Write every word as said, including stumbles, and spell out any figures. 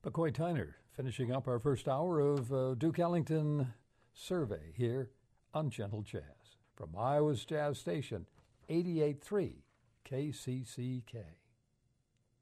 McCoy Tyner finishing up our first hour of uh, Duke Ellington Survey here on Gentle Jazz from Iowa's Jazz Station, eighty-eight point three K C C K.